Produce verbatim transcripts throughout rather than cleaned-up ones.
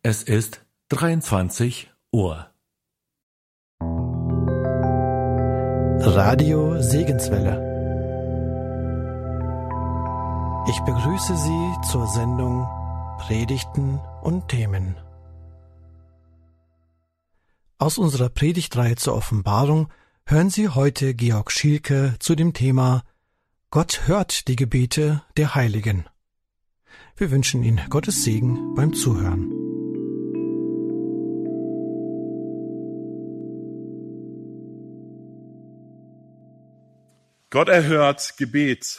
Es ist dreiundzwanzig Uhr. Radio Segenswelle. Ich begrüße Sie zur Sendung Predigten und Themen. Aus unserer Predigtreihe zur Offenbarung hören Sie heute Georg Schielke zu dem Thema Gott hört die Gebete der Heiligen. Wir wünschen Ihnen Gottes Segen beim Zuhören. Gott erhört Gebet.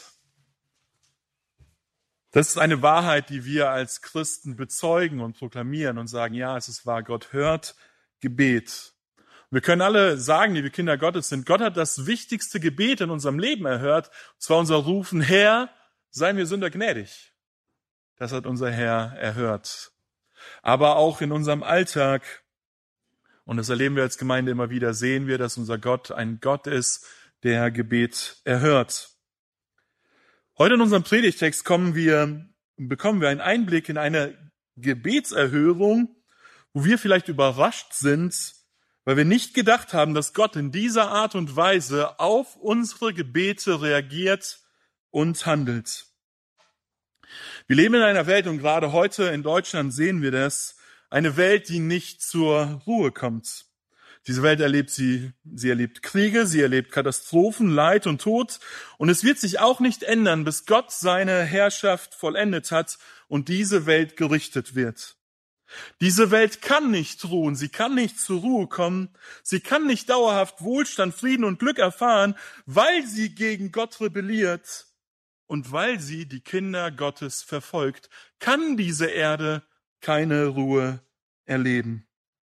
Das ist eine Wahrheit, die wir als Christen bezeugen und proklamieren und sagen, ja, es ist wahr, Gott hört Gebet. Wir können alle sagen, die wir Kinder Gottes sind, Gott hat das wichtigste Gebet in unserem Leben erhört, und zwar unser Rufen, Herr, sei mir Sünder gnädig. Das hat unser Herr erhört. Aber auch in unserem Alltag, und das erleben wir als Gemeinde immer wieder, sehen wir, dass unser Gott ein Gott ist, der Gebet erhört. Heute in unserem Predigtext kommen wir, bekommen wir einen Einblick in eine Gebetserhörung, wo wir vielleicht überrascht sind, weil wir nicht gedacht haben, dass Gott in dieser Art und Weise auf unsere Gebete reagiert und handelt. Wir leben in einer Welt, und gerade heute in Deutschland sehen wir das, eine Welt, die nicht zur Ruhe kommt. Diese Welt erlebt sie, sie erlebt Kriege, sie erlebt Katastrophen, Leid und Tod. Und es wird sich auch nicht ändern, bis Gott seine Herrschaft vollendet hat und diese Welt gerichtet wird. Diese Welt kann nicht ruhen, sie kann nicht zur Ruhe kommen, sie kann nicht dauerhaft Wohlstand, Frieden und Glück erfahren, weil sie gegen Gott rebelliert und weil sie die Kinder Gottes verfolgt, kann diese Erde keine Ruhe erleben.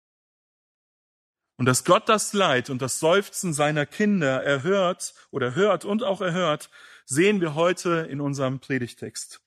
Und dass Gott das Leid und das Seufzen seiner Kinder erhört oder hört und auch erhört, sehen wir heute in unserem Predigtext.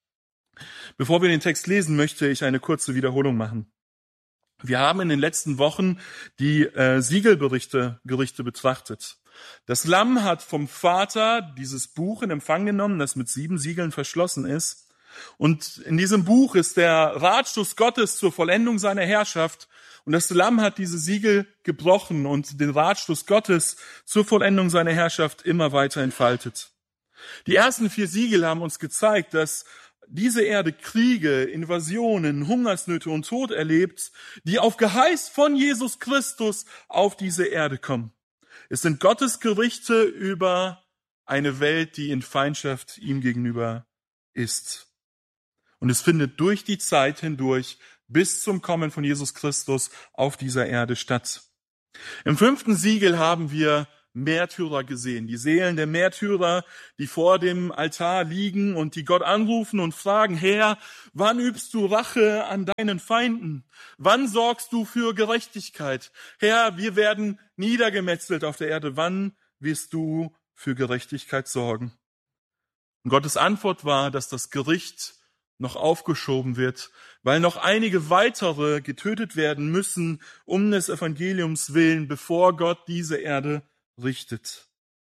Bevor wir den Text lesen, möchte ich eine kurze Wiederholung machen. Wir haben in den letzten Wochen die äh, Siegelberichte Gerichte betrachtet. Das Lamm hat vom Vater dieses Buch in Empfang genommen, das mit sieben Siegeln verschlossen ist. Und in diesem Buch ist der Ratschluss Gottes zur Vollendung seiner Herrschaft. Und das Lamm hat diese Siegel gebrochen und den Ratschluss Gottes zur Vollendung seiner Herrschaft immer weiter entfaltet. Die ersten vier Siegel haben uns gezeigt, dass diese Erde Kriege, Invasionen, Hungersnöte und Tod erlebt, die auf Geheiß von Jesus Christus auf diese Erde kommen. Es sind Gottes Gerichte über eine Welt, die in Feindschaft ihm gegenüber ist. Und es findet durch die Zeit hindurch bis zum Kommen von Jesus Christus auf dieser Erde statt. Im fünften Siegel haben wir Märtyrer gesehen, die Seelen der Märtyrer, die vor dem Altar liegen und die Gott anrufen und fragen, Herr, wann übst du Rache an deinen Feinden? Wann sorgst du für Gerechtigkeit? Herr, wir werden niedergemetzelt auf der Erde. Wann wirst du für Gerechtigkeit sorgen? Und Gottes Antwort war, dass das Gericht noch aufgeschoben wird, weil noch einige weitere getötet werden müssen, um des Evangeliums willen, bevor Gott diese Erde richtet.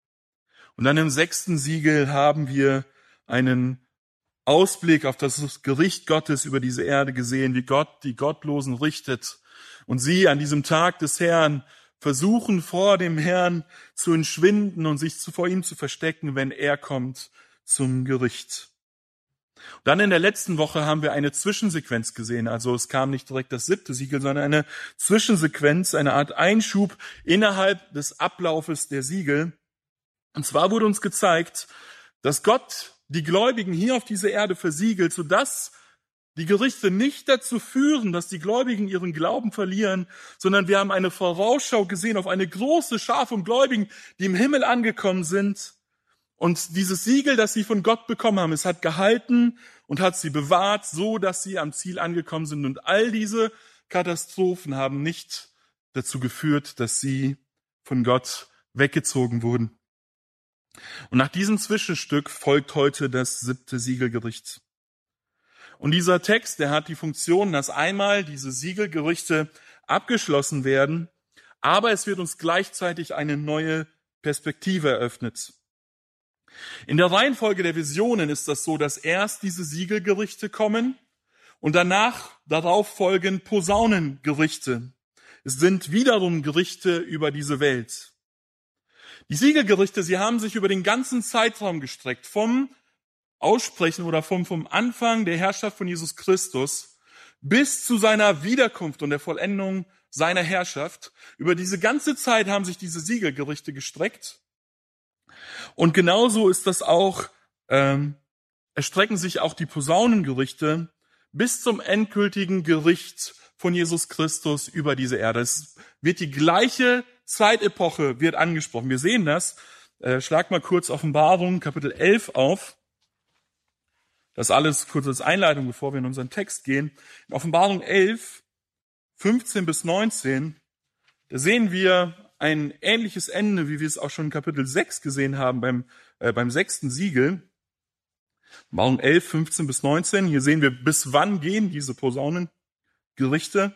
Und dann im sechsten Siegel haben wir einen Ausblick auf das Gericht Gottes über diese Erde gesehen, wie Gott die Gottlosen richtet. Und sie an diesem Tag des Herrn versuchen, vor dem Herrn zu entschwinden und sich vor ihm zu verstecken, wenn er kommt zum Gericht. Dann in der letzten Woche haben wir eine Zwischensequenz gesehen. Also es kam nicht direkt das siebte Siegel, sondern eine Zwischensequenz, eine Art Einschub innerhalb des Ablaufes der Siegel. Und zwar wurde uns gezeigt, dass Gott die Gläubigen hier auf dieser Erde versiegelt, sodass die Gerichte nicht dazu führen, dass die Gläubigen ihren Glauben verlieren, sondern wir haben eine Vorausschau gesehen auf eine große Schar von Gläubigen, die im Himmel angekommen sind. Und dieses Siegel, das sie von Gott bekommen haben, es hat gehalten und hat sie bewahrt, so dass sie am Ziel angekommen sind. Und all diese Katastrophen haben nicht dazu geführt, dass sie von Gott weggezogen wurden. Und nach diesem Zwischenstück folgt heute das siebte Siegelgericht. Und dieser Text, der hat die Funktion, dass einmal diese Siegelgerichte abgeschlossen werden, aber es wird uns gleichzeitig eine neue Perspektive eröffnet. In der Reihenfolge der Visionen ist das so, dass erst diese Siegelgerichte kommen Und danach, darauf folgen Posaunengerichte. Es sind wiederum Gerichte über diese Welt. Die Siegelgerichte, sie haben sich über den ganzen Zeitraum gestreckt, vom Aussprechen oder vom, vom Anfang der Herrschaft von Jesus Christus bis zu seiner Wiederkunft und der Vollendung seiner Herrschaft. Über diese ganze Zeit haben sich diese Siegelgerichte gestreckt. Und genauso ist das auch, ähm, erstrecken sich auch die Posaunengerichte bis zum endgültigen Gericht von Jesus Christus über diese Erde. Es wird die gleiche Zeitepoche wird angesprochen. Wir sehen das. Äh, schlag mal kurz Offenbarung, Kapitel elf auf. Das alles kurz als Einleitung, bevor wir in unseren Text gehen. In Offenbarung elf, fünfzehn bis neunzehn, da sehen wir ein ähnliches Ende, wie wir es auch schon in Kapitel sechs gesehen haben, beim, äh, beim sechsten Siegel. Offenbarung elf, fünfzehn bis neunzehn. Hier sehen wir, bis wann gehen diese Posaunengerichte.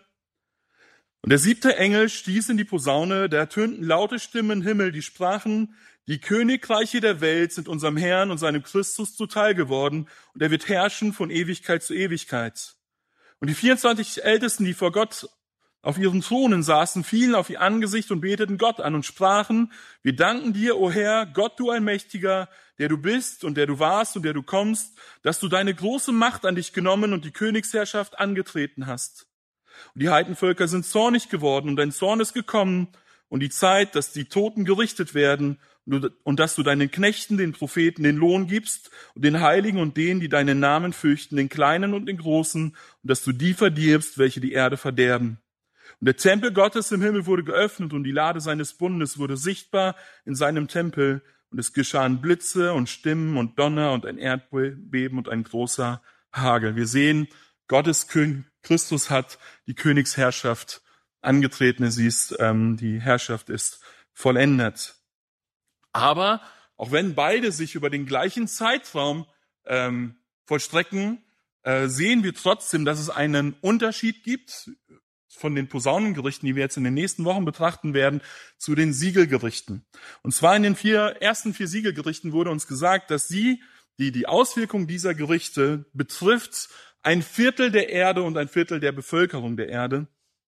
Und der siebte Engel stieß in die Posaune, da ertönten laute Stimmen im Himmel, die sprachen: Die Königreiche der Welt sind unserem Herrn und seinem Christus zuteil geworden, und er wird herrschen von Ewigkeit zu Ewigkeit. Und die vierundzwanzig Ältesten, die vor Gott auf ihren Thronen saßen, fielen auf ihr Angesicht und beteten Gott an und sprachen: Wir danken dir, o Herr, Gott, du Allmächtiger, der du bist und der du warst und der du kommst, dass du deine große Macht an dich genommen und die Königsherrschaft angetreten hast. Und die Heidenvölker sind zornig geworden, und dein Zorn ist gekommen, und die Zeit, dass die Toten gerichtet werden, und dass du deinen Knechten, den Propheten, den Lohn gibst, und den Heiligen und denen, die deinen Namen fürchten, den Kleinen und den Großen, und dass du die verdirbst, welche die Erde verderben. Und der Tempel Gottes im Himmel wurde geöffnet, und die Lade seines Bundes wurde sichtbar in seinem Tempel, und es geschahen Blitze und Stimmen und Donner und ein Erdbeben und ein großer Hagel. Wir sehen, Gottes König Christus hat die Königsherrschaft angetreten. Sie ist, ähm, die Herrschaft ist vollendet. Aber auch wenn beide sich über den gleichen Zeitraum ähm, vollstrecken, äh, sehen wir trotzdem, dass es einen Unterschied gibt von den Posaunengerichten, die wir jetzt in den nächsten Wochen betrachten werden, zu den Siegelgerichten. Und zwar in den vier, ersten vier Siegelgerichten wurde uns gesagt, dass sie, die, die Auswirkung dieser Gerichte betrifft, ein Viertel der Erde und ein Viertel der Bevölkerung der Erde.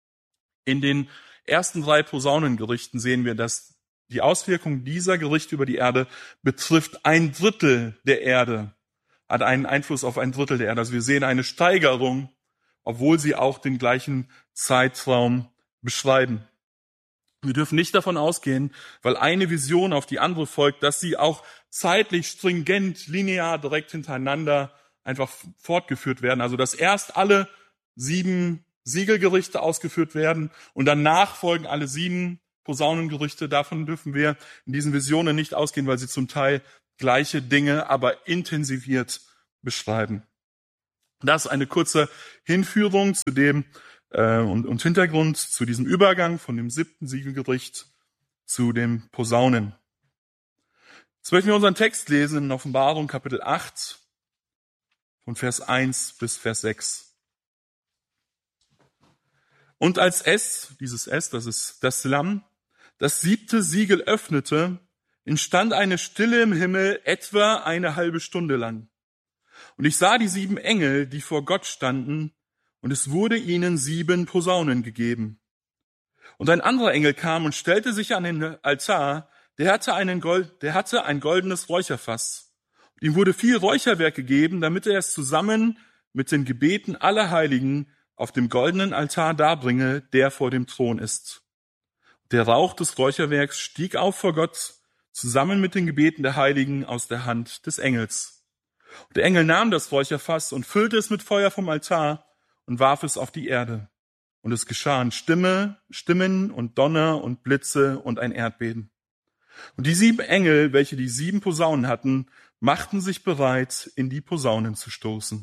In den ersten drei Posaunengerichten sehen wir, dass die Auswirkung dieser Gerichte über die Erde betrifft ein Drittel der Erde, hat einen Einfluss auf ein Drittel der Erde. Also wir sehen eine Steigerung, obwohl sie auch den gleichen Zeitraum beschreiben. Wir dürfen nicht davon ausgehen, weil eine Vision auf die andere folgt, dass sie auch zeitlich stringent, linear, direkt hintereinander einfach fortgeführt werden. Also dass erst alle sieben Siegelgerichte ausgeführt werden und danach folgen alle sieben Posaunengerichte. Davon dürfen wir in diesen Visionen nicht ausgehen, weil sie zum Teil gleiche Dinge, aber intensiviert beschreiben. Das ist eine kurze Hinführung zu dem äh, und, und Hintergrund zu diesem Übergang von dem siebten Siegelgericht zu dem Posaunen. Jetzt möchten wir unseren Text lesen in Offenbarung Kapitel acht von Vers eins bis Vers sechs. Und als es, dieses es, das ist das Lamm, das siebte Siegel öffnete, entstand eine Stille im Himmel etwa eine halbe Stunde lang. Und ich sah die sieben Engel, die vor Gott standen, und es wurde ihnen sieben Posaunen gegeben. Und ein anderer Engel kam und stellte sich an den Altar, der hatte, einen Gold, der hatte ein goldenes Räucherfass. Und ihm wurde viel Räucherwerk gegeben, damit er es zusammen mit den Gebeten aller Heiligen auf dem goldenen Altar darbringe, der vor dem Thron ist. Der Rauch des Räucherwerks stieg auf vor Gott, zusammen mit den Gebeten der Heiligen aus der Hand des Engels. Und der Engel nahm das Räucherfass und füllte es mit Feuer vom Altar und warf es auf die Erde. Und es geschahen Stimme, Stimmen und Donner und Blitze und ein Erdbeben. Und die sieben Engel, welche die sieben Posaunen hatten, machten sich bereit, in die Posaunen zu stoßen.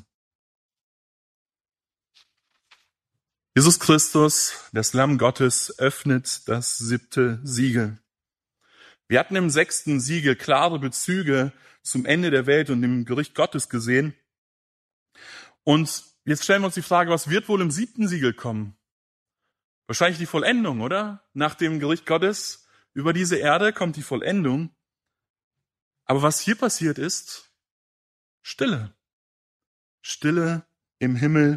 Jesus Christus, das Lamm Gottes, öffnet das siebte Siegel. Wir hatten im sechsten Siegel klare Bezüge zum Ende der Welt und dem Gericht Gottes gesehen. Und jetzt stellen wir uns die Frage, was wird wohl im siebten Siegel kommen? Wahrscheinlich die Vollendung, oder? Nach dem Gericht Gottes über diese Erde kommt die Vollendung. Aber was hier passiert ist, Stille. Stille im Himmel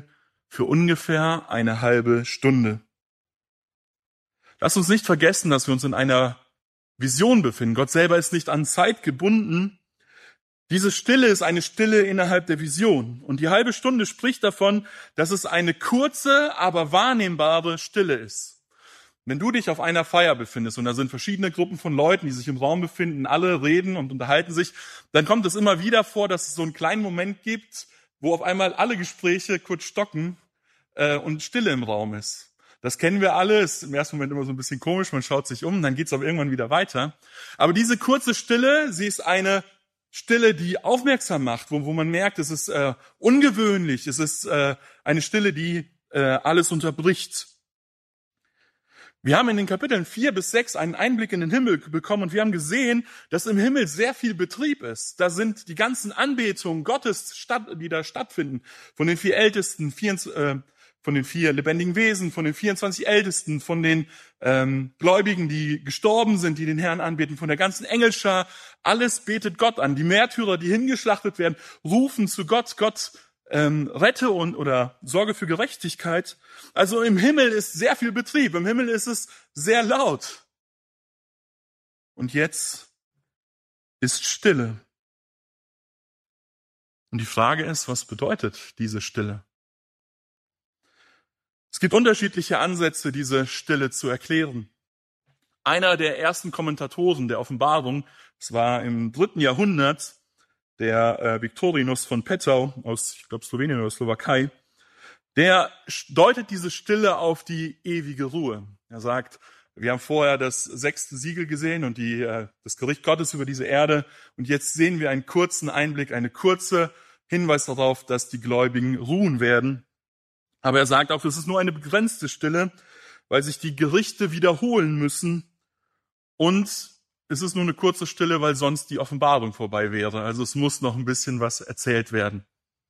für ungefähr eine halbe Stunde. Lass uns nicht vergessen, dass wir uns in einer Vision befinden. Gott selber ist nicht an Zeit gebunden. Diese Stille ist eine Stille innerhalb der Vision. Und die halbe Stunde spricht davon, dass es eine kurze, aber wahrnehmbare Stille ist. Wenn du dich auf einer Feier befindest und da sind verschiedene Gruppen von Leuten, die sich im Raum befinden, alle reden und unterhalten sich, dann kommt es immer wieder vor, dass es so einen kleinen Moment gibt, wo auf einmal alle Gespräche kurz stocken äh, und Stille im Raum ist. Das kennen wir alle, ist im ersten Moment immer so ein bisschen komisch, man schaut sich um, dann geht's aber irgendwann wieder weiter. Aber diese kurze Stille, sie ist eine Stille, die aufmerksam macht, wo, wo man merkt, es ist äh, ungewöhnlich, es ist äh, eine Stille, die äh, alles unterbricht. Wir haben in den Kapiteln vier bis sechs einen Einblick in den Himmel bekommen und wir haben gesehen, dass im Himmel sehr viel Betrieb ist. Da sind die ganzen Anbetungen Gottes, statt, die da stattfinden, von den vier Ältesten, vier, äh, von den vier lebendigen Wesen, von den vierundzwanzig Ältesten, von den ähm, Gläubigen, die gestorben sind, die den Herrn anbeten, von der ganzen Engelschar. Alles betet Gott an. Die Märtyrer, die hingeschlachtet werden, rufen zu Gott, Gott, ähm, rette und oder sorge für Gerechtigkeit. Also im Himmel ist sehr viel Betrieb. Im Himmel ist es sehr laut. Und jetzt ist Stille. Und die Frage ist, was bedeutet diese Stille? Es gibt unterschiedliche Ansätze, diese Stille zu erklären. Einer der ersten Kommentatoren der Offenbarung, es war im dritten Jahrhundert, der äh, Viktorinus von Pettau aus, ich glaube, Slowenien oder Slowakei, der deutet diese Stille auf die ewige Ruhe. Er sagt, wir haben vorher das sechste Siegel gesehen und die, äh, das Gericht Gottes über diese Erde und jetzt sehen wir einen kurzen Einblick, eine kurze Hinweis darauf, dass die Gläubigen ruhen werden. Aber er sagt auch, es ist nur eine begrenzte Stille, weil sich die Gerichte wiederholen müssen und es ist nur eine kurze Stille, weil sonst die Offenbarung vorbei wäre. Also es muss noch ein bisschen was erzählt werden.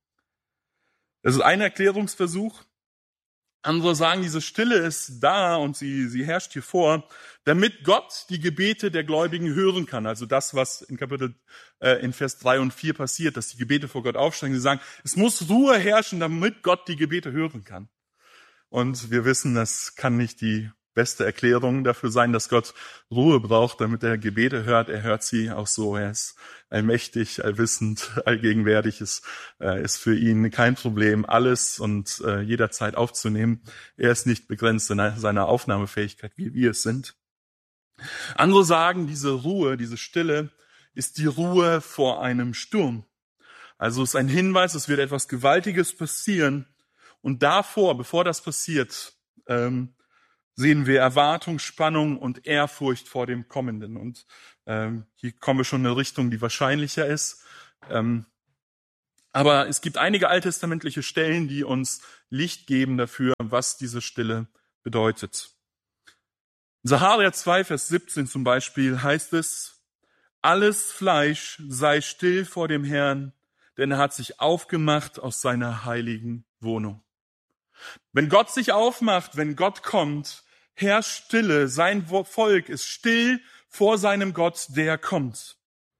Das ist ein Erklärungsversuch. Andere sagen, diese Stille ist da und sie, sie herrscht hier vor, damit Gott die Gebete der Gläubigen hören kann. Also das, was in Kapitel, äh, in Vers drei und vier passiert, dass die Gebete vor Gott aufsteigen. Sie sagen, es muss Ruhe herrschen, damit Gott die Gebete hören kann. Und wir wissen, das kann nicht die beste Erklärung dafür sein, dass Gott Ruhe braucht, damit er Gebete hört. Er hört sie auch so. Er ist allmächtig, allwissend, allgegenwärtig. Es äh, ist für ihn kein Problem, alles und äh, jederzeit aufzunehmen. Er ist nicht begrenzt in seiner Aufnahmefähigkeit, wie wir es sind. Andere sagen, diese Ruhe, diese Stille ist die Ruhe vor einem Sturm. Also es ist ein Hinweis, es wird etwas Gewaltiges passieren. Und davor, bevor das passiert, ähm, sehen wir Erwartung, Spannung und Ehrfurcht vor dem Kommenden. Und ähm, hier kommen wir schon in eine Richtung, die wahrscheinlicher ist. Ähm, aber es gibt einige alttestamentliche Stellen, die uns Licht geben dafür, was diese Stille bedeutet. In Sacharja zwei, Vers siebzehn zum Beispiel heißt es, alles Fleisch sei still vor dem Herrn, denn er hat sich aufgemacht aus seiner heiligen Wohnung. Wenn Gott sich aufmacht, wenn Gott kommt, herrscht Stille. Sein Volk ist still vor seinem Gott, der kommt.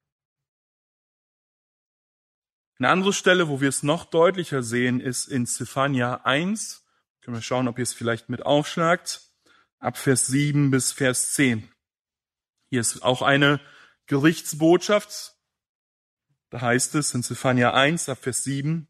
Eine andere Stelle, wo wir es noch deutlicher sehen, ist in Zephania eins. Können wir schauen, ob ihr es vielleicht mit aufschlagt. Ab Vers sieben bis Vers zehn. Hier ist auch eine Gerichtsbotschaft. Da heißt es in Zephania eins, ab Vers sieben.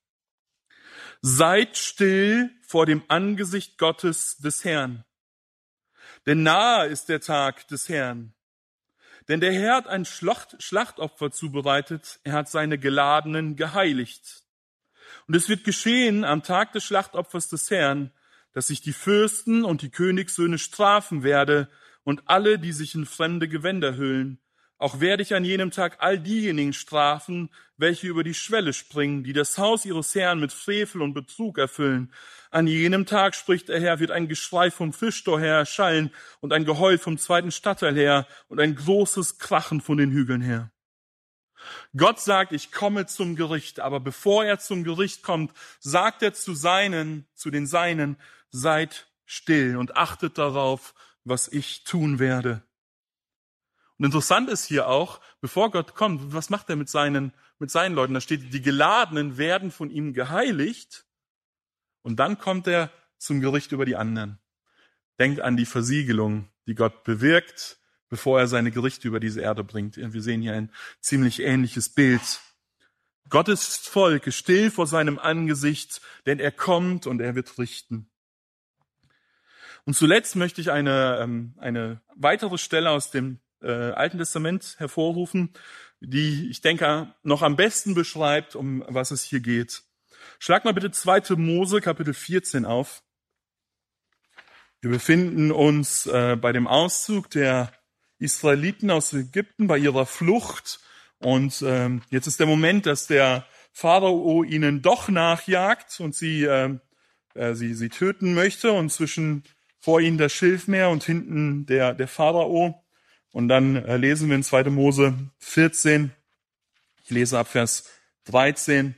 Seid still vor dem Angesicht Gottes des Herrn, denn nahe ist der Tag des Herrn. Denn der Herr hat ein Schlacht, Schlachtopfer zubereitet, er hat seine Geladenen geheiligt. Und es wird geschehen am Tag des Schlachtopfers des Herrn, dass ich die Fürsten und die Königssöhne strafen werde und alle, die sich in fremde Gewänder hüllen. Auch werde ich an jenem Tag all diejenigen strafen, welche über die Schwelle springen, die das Haus ihres Herrn mit Frevel und Betrug erfüllen. An jenem Tag, spricht der Herr, wird ein Geschrei vom Fischtor her erschallen und ein Geheul vom zweiten Stadtteil her und ein großes Krachen von den Hügeln her. Gott sagt, ich komme zum Gericht, aber bevor er zum Gericht kommt, sagt er zu seinen, zu den Seinen, seid still und achtet darauf, was ich tun werde. Und interessant ist hier auch, bevor Gott kommt, was macht er mit seinen, mit seinen Leuten? Da steht, die Geladenen werden von ihm geheiligt. Und dann kommt er zum Gericht über die anderen. Denkt an die Versiegelung, die Gott bewirkt, bevor er seine Gerichte über diese Erde bringt. Wir sehen hier ein ziemlich ähnliches Bild. Gottes Volk ist still vor seinem Angesicht, denn er kommt und er wird richten. Und zuletzt möchte ich eine, eine weitere Stelle aus dem äh, Alten Testament hervorrufen, die, ich denke, noch am besten beschreibt, um was es hier geht. Schlag mal bitte zweite Mose, Kapitel vierzehn auf. Wir befinden uns äh, bei dem Auszug der Israeliten aus Ägypten, bei ihrer Flucht. Und ähm, jetzt ist der Moment, dass der Pharao ihnen doch nachjagt und sie, äh, äh, sie, sie töten möchte. Und zwischen vor ihnen das Schilfmeer und hinten der, der Pharao. Und dann äh, lesen wir in zweite Mose vierzehn. Ich lese ab Vers dreizehn.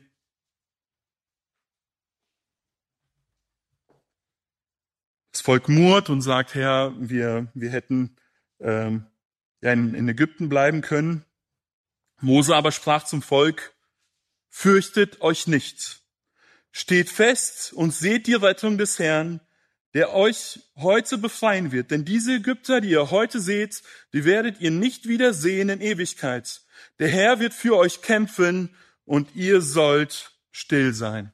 Das Volk murrt und sagt, Herr, wir, wir hätten ähm, ja, in, in Ägypten bleiben können. Mose aber sprach zum Volk, fürchtet euch nicht. Steht fest und seht die Rettung des Herrn, der euch heute befreien wird. Denn diese Ägypter, die ihr heute seht, die werdet ihr nicht wieder sehen in Ewigkeit. Der Herr wird für euch kämpfen und ihr sollt still sein.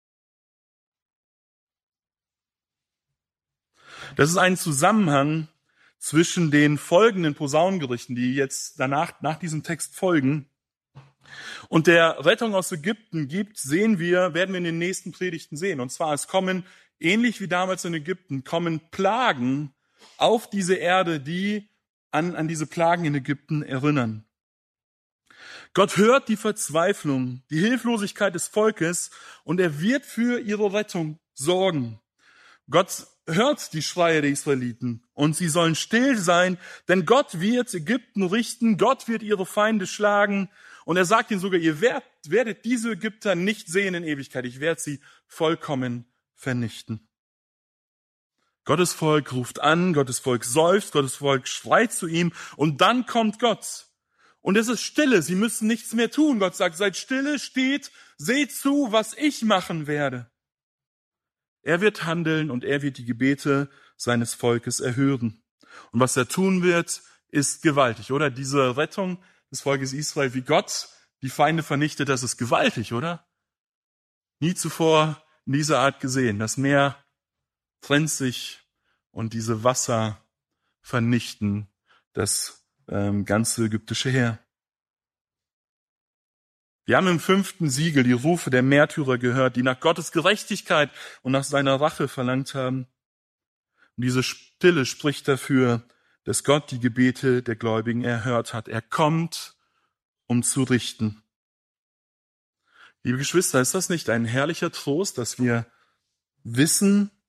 Das ist ein Zusammenhang zwischen den folgenden Posaunengerichten, die jetzt danach, nach diesem Text folgen, und der Rettung aus Ägypten gibt, sehen wir, werden wir in den nächsten Predigten sehen. Und zwar, es kommen, ähnlich wie damals in Ägypten, kommen Plagen auf diese Erde, die an, an diese Plagen in Ägypten erinnern. Gott hört die Verzweiflung, die Hilflosigkeit des Volkes und er wird für ihre Rettung sorgen. Gott hört die Schreie der Israeliten und sie sollen still sein, denn Gott wird Ägypten richten, Gott wird ihre Feinde schlagen und er sagt ihnen sogar, ihr werdet, werdet diese Ägypter nicht sehen in Ewigkeit, ich werde sie vollkommen vernichten. Gottes Volk ruft an, Gottes Volk seufzt, Gottes Volk schreit zu ihm und dann kommt Gott. Und es ist Stille, sie müssen nichts mehr tun. Gott sagt, seid stille, steht, seht zu, was ich machen werde. Er wird handeln und er wird die Gebete seines Volkes erhören. Und was er tun wird, ist gewaltig, oder? Diese Rettung des Volkes Israel, wie Gott die Feinde vernichtet, das ist gewaltig, oder? Nie zuvor in dieser Art gesehen. Das Meer trennt sich und diese Wasser vernichten das ähm, ganze ägyptische Heer. Wir haben im fünften Siegel die Rufe der Märtyrer gehört, die nach Gottes Gerechtigkeit und nach seiner Rache verlangt haben. Und diese Stille spricht dafür, dass Gott die Gebete der Gläubigen erhört hat. Er kommt, um zu richten. Liebe Geschwister, ist das nicht ein herrlicher Trost, dass wir wissen,